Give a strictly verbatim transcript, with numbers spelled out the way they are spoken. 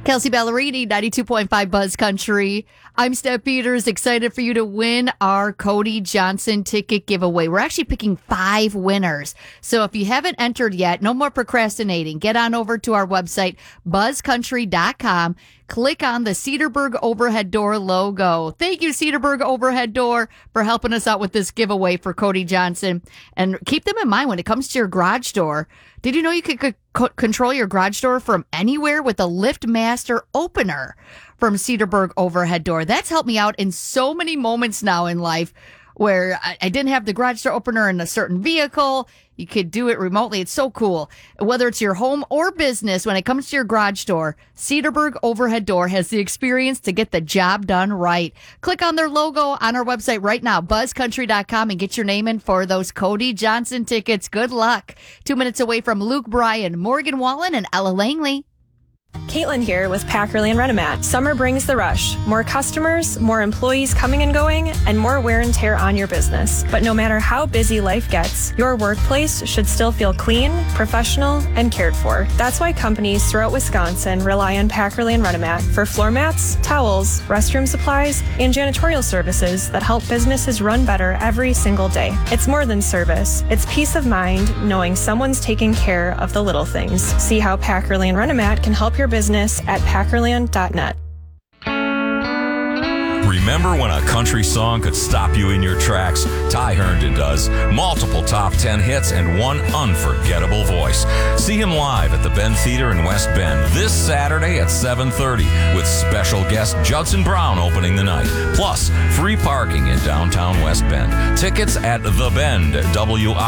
Kelsey Ballerini, ninety-two point five Buzz Country. I'm Steph Peters, excited for you to win our Cody Johnson ticket giveaway. We're actually picking five winners. So if you haven't entered yet, no more procrastinating. Get on over to our website, buzz country dot com. Click on the Cedarburg Overhead Door logo. Thank you, Cedarburg Overhead Door, for helping us out with this giveaway for Cody Johnson. And keep them in mind when it comes to your garage door. Did you know you could c- c- control your garage door from anywhere with a LiftMaster opener from Cedarburg Overhead Door? That's helped me out in so many moments now in life where I, I didn't have the garage door opener in a certain vehicle. You could do it remotely. It's so cool. Whether it's your home or business, when it comes to your garage door, Cedarburg Overhead Door has the experience to get the job done right. Click on their logo on our website right now, buzz country dot com, and get your name in for those Cody Johnson tickets. Good luck. Two minutes away from Luke Bryan, Morgan Wallen, and Ella Langley. Caitlin here with Packerly and Renomat. Summer brings the rush. More customers, more employees coming and going, and more wear and tear on your business. But no matter how busy life gets, your workplace should still feel clean, professional, and cared for. That's why companies throughout Wisconsin rely on Packerly and Renomat for floor mats, towels, restroom supplies, and janitorial services that help businesses run better every single day. It's more than service. It's peace of mind knowing someone's taking care of the little things. See how Packerly and Renomat can help your business at packerland dot net. Remember when a country song could stop you in your tracks? Ty Herndon does. Multiple top ten hits and one unforgettable voice. See him live at the Bend Theater in West Bend this Saturday at seven thirty with special guest Judson Brown opening the night. Plus, free parking in downtown West Bend. Tickets at The Bend, W I